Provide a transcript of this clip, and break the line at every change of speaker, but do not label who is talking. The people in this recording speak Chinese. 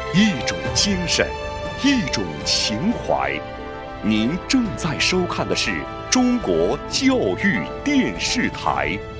一种精神，一种情怀。您正在收看的是中国教育电视台。